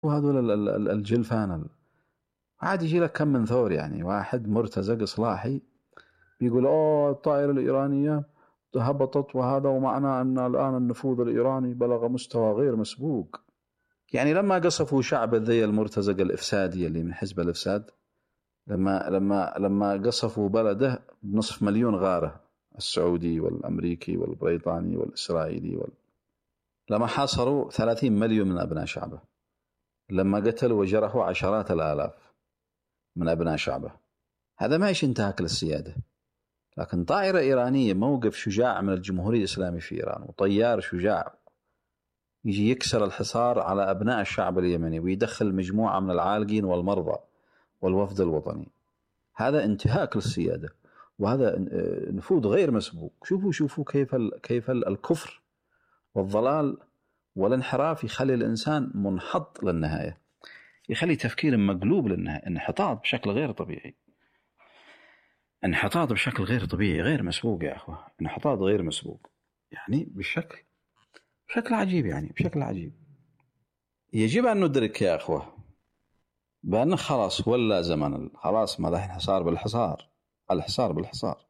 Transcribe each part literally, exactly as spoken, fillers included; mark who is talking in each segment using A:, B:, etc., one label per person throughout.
A: وهذول ال- ال- ال- الجلفان. عاد يجي لك كم من ثور، يعني واحد مرتزق إصلاحي بيقول أوه الطائرة الإيرانية هبطت، وهذا ومعنى أن الآن النفوذ الإيراني بلغ مستوى غير مسبوق. يعني لما قصفوا شعب ذي المرتزق الإفسادي اللي من حزب الإفساد، لما لما لما قصفوا بلده بنصف مليون غارة، السعودي والأمريكي والبريطاني والإسرائيلي وال... لما حاصروا ثلاثين مليون من أبناء شعبه، لما قتلوا وجرحوا عشرات الآلاف من أبناء شعبه، هذا ما إيش انتهاك للسيادة. لكن طائرة إيرانية، موقف شجاع من الجمهورية الإسلامية في إيران، وطيار شجاع يجي يكسر الحصار على أبناء الشعب اليمني ويدخل مجموعة من العالقين والمرضى والوفد الوطني، هذا انتهاك للسيادة، وهذا نفوذ غير مسبوق. شوفوا شوفوا كيف ال كيف ال الكفر والضلال والانحراف يخلي الإنسان منحط للنهاية، يخلي تفكير مقلوب للنهاية، انحطاط بشكل غير طبيعي، انحطاط بشكل غير طبيعي غير مسبوق يا أخوة، انحطاط غير مسبوق يعني بشكل بشكل عجيب، يعني بشكل عجيب. يجب أن ندرك يا أخوة بأن خلاص ولا زمن، خلاص ما له انحصار بالحصار، الحصار بالحصار.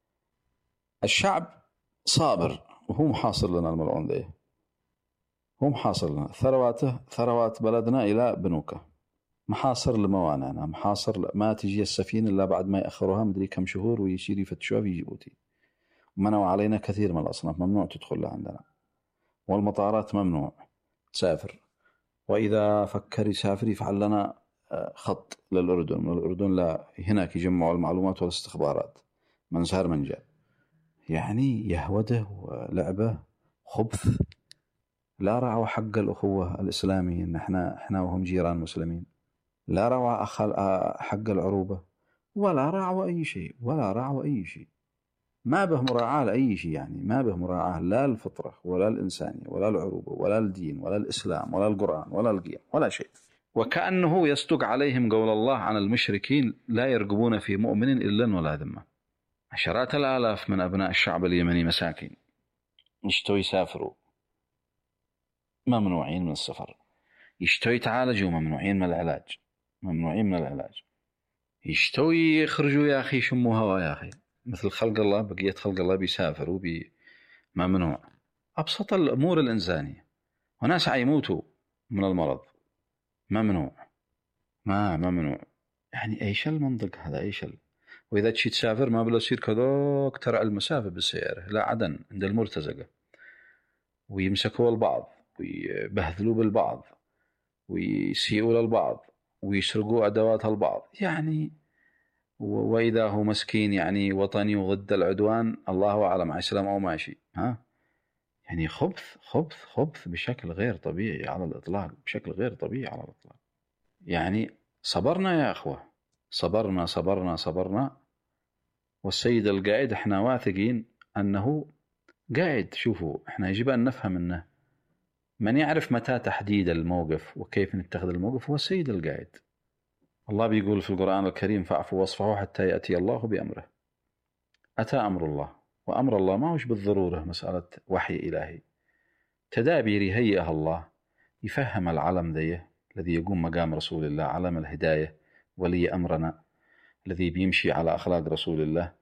A: الشعب صابر وهو محاصر لنا الملعون ذي، هو محاصر لنا ثرواته، ثروات بلدنا إلى بنوكه، محاصر لموانعنا، محاصر ما تجي السفينة إلا بعد ما يأخروها مدري كم شهور ويشير يفتشوها في جيبوتي. منعوا علينا كثير من الأصناف، ممنوع تدخل عندنا، والمطارات ممنوع تسافر، وإذا فكر يسافر يفعل لنا خط للأردن، من الأردن لا هناك يجمعوا المعلومات والاستخبارات، من سهر من جاء. يعني يهوده ولعبه خبث، لا رعوا حق الأخوة الإسلامية إن إحنا إحنا وهم جيران مسلمين، لا رعوا حق العروبة، ولا رعوا أي شيء، ولا رعوا أي شيء، ما به مراعاة لأي شيء، يعني ما به مراعاة لا الفطرة ولا الإنسانية ولا العروبة ولا الدين ولا الإسلام ولا القرآن ولا القيم ولا شيء. وكأنه يصدق عليهم قول الله عن المشركين لا يرقبون في مؤمن إلا ولا ذمة. عشرات الآلاف من أبناء الشعب اليمني مساكين يشتوا يسافروا ممنوعين من السفر، يشتوا يتعالجوا ممنوعين من العلاج، ممنوعين من العلاج، يشتوا يخرجوا يا أخي شموا هوا يا أخي مثل خلق الله، بقية خلق الله بيسافروا بي ممنوع. أبسط الأمور الإنسانية، وناس عيموتوا من المرض ممنوع، ما ممنوع. يعني ايش المنطق هذا؟ ايش ال... واذا تشي تسافر ما بلا يصير كذاك ترى المسافه بالسياره، لا عدن عند المرتزقه، ويمسكوا البعض ويبهذلوا بالبعض ويسيئوا للبعض ويسرقوا ادوات البعض، يعني واذا هو مسكين يعني وطني وضد العدوان الله اعلم اسلم او ماشي. ها يعني خبث خبث خبث بشكل غير طبيعي على الاطلاق، بشكل غير طبيعي على الاطلاق. يعني صبرنا يا أخوة، صبرنا صبرنا صبرنا، والسيد القائد احنا واثقين أنه قائد. شوفوا احنا يجب أن نفهم أنه من يعرف متى تحديد الموقف وكيف نتخذ الموقف هو السيد القائد. الله بيقول في القرآن الكريم فاعفوا واصفحوا حتى يأتي الله بأمره. أتى أمر الله، وأمر الله ما هوش بالضرورة مسألة وحي إلهي، تدابير يهيئها الله، يفهم العلم ذيه الذي يقوم مقام رسول الله، علم الهداية ولي أمرنا الذي بيمشي على أخلاق رسول الله،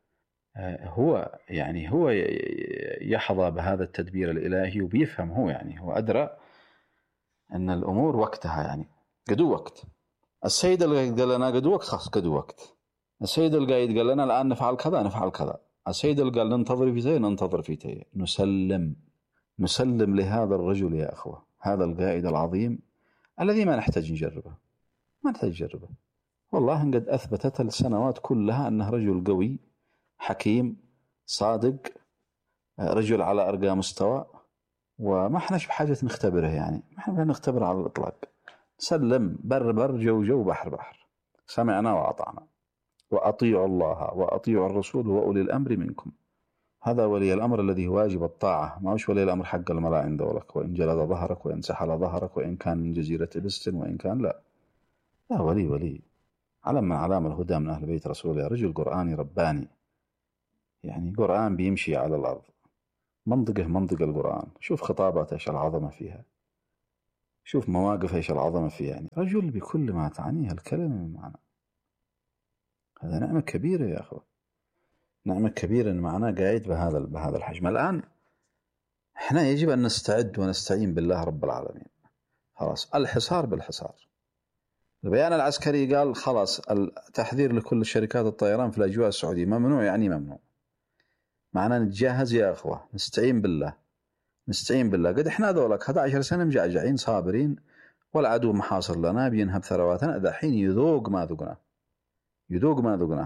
A: هو يعني هو يحظى بهذا التدبير الإلهي وبيفهم، هو يعني هو أدرى أن الأمور وقتها، يعني قدو وقت. السيد القائد قال لنا قدو وقت، خلاص قدو وقت. السيد القائد قال لنا الآن نفعل كذا نفعل كذا. السيد اللي قال ننتظر في تي ننتظر في تي، نسلم نسلم لهذا الرجل يا أخوة، هذا القائد العظيم الذي ما نحتاج نجربه، ما نحتاج نجربه. والله قد أثبتت السنوات كلها أنه رجل قوي حكيم صادق، رجل على أرقى مستوى، وما احناش بحاجة نختبره، يعني ما احنا نختبره على الإطلاق. سلم بر بر جو جو بحر بحر، سمعنا وأطعنا، وأطيعوا الله وأطيعوا الرسول وأولي الأمر منكم. هذا ولي الأمر الذي واجب الطاعة، ما هوش ولي الأمر حق الملا عند ولك، وإن جلد ظهرك وإن سحل ظهرك وإن كان من جزيرة بستن وإن كان لا. لا، ولي ولي علم من علام الهدى من أهل بيت رسوله، رجل قرآني رباني، يعني قرآن بيمشي على الأرض، منطقه منطق القرآن. شوف خطابات إيش العظمة فيها، شوف مواقف إيش العظمة فيها، يعني رجل بكل ما تعنيها الكلمة من معنى. هذا نعمة كبيرة يا أخوة، نعمة كبيرة إن معناه قايد بهذا بهذا الحجم. الآن إحنا يجب أن نستعد ونستعين بالله رب العالمين. خلاص الحصار بالحصار. البيان العسكري قال خلاص التحذير لكل شركات الطيران في الأجواء السعودية ممنوع، يعني ممنوع. معنا نتجهز يا أخوة، نستعين بالله نستعين بالله. قد إحنا ذولك أحد عشر سنة مجعجعين صابرين، والعدو محاصر لنا بينهب ثرواتنا. دحين يذوق ما ذقنا، يذوق ما ذقنا،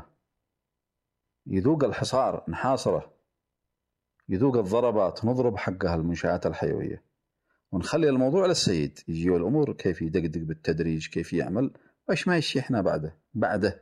A: يذوق الحصار نحاصره، يذوق الضربات نضرب حقها المنشآت الحيوية، ونخلي الموضوع للسيد يجي الأمور كيف يدقدق بالتدريج، كيف يعمل وإيش ما يشي إحنا بعده بعده.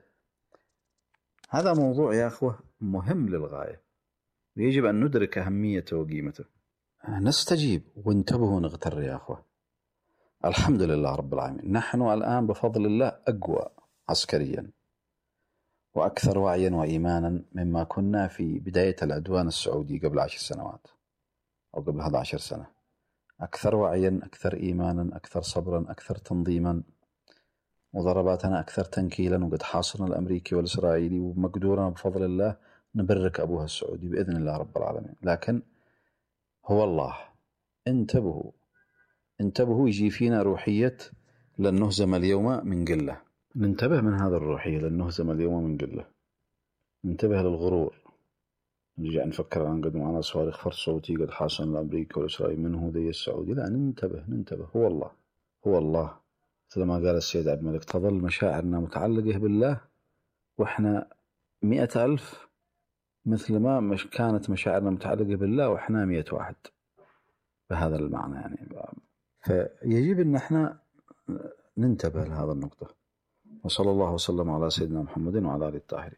A: هذا موضوع يا أخوة مهم للغاية، ويجب أن ندرك أهميته وقيمته. نستجيب وانتبهوا نغتر يا أخوة. الحمد لله رب العالمين، نحن الآن بفضل الله أقوى عسكريا وأكثر وعيا وإيمانا مما كنا في بداية العدوان السعودي قبل عشر سنوات أو قبل أحد عشر سنة. أكثر وعيا، أكثر إيمانا، أكثر صبرا، أكثر تنظيما، وضرباتنا أكثر تنكيلا. وقد حاصرنا الأمريكي والإسرائيلي، ومقدورنا بفضل الله نبرك أبوها السعودي بإذن الله رب العالمين. لكن هو الله، انتبهوا انتبهوا. يجي فينا روحية لن نهزم اليوم من قلة، ننتبه من هذا الروحية لن نهزم اليوم من قلة. ننتبه للغرور، نرجع نفكر عن قد معنا صواريخ فرد صوتي قد حاصل الأمريكي والإسرائيلي منه ذي السعودي. لا، ننتبه ننتبه. هو الله هو الله مثل ما قال السيد عبد الملك، تظل مشاعرنا متعلقة بالله وإحنا مئة ألف، مثل ما مش كانت مشاعرنا متعلقة بالله وإحنا مئة واحد، بهذا المعنى يعني. فيجب أن احنا ننتبه لهذا النقطة. وصلى الله وسلم على سيدنا محمد وعلى آله الطاهرين.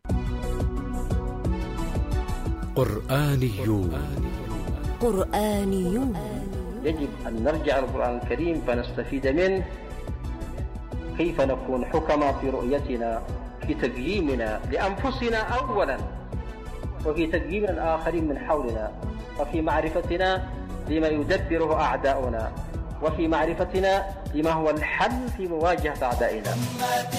B: قرآنيون
C: قرآنيون
D: يجب أن نرجع القرآن الكريم فنستفيد منه، كيف نكون حكما في رؤيتنا، في تقييمنا لأنفسنا أولا، وفي تقييم الآخرين من حولنا، وفي معرفتنا لما يدبره أعداؤنا، وفي معرفتنا لما هو الحل في مواجهة أعدائنا.